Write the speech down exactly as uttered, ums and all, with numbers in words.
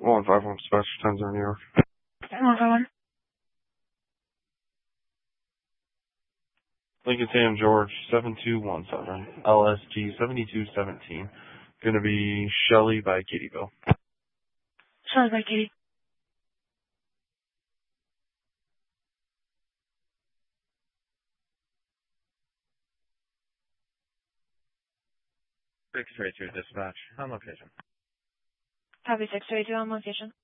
one five one dispatch, ten zero New York. one five one. Lincoln Sam George, seven two one seven, L S G seventy-two seventeen. Gonna be Shelly by Katie'ville. Shelly by Katie. six three two dispatch, on location. Copy six three two on location.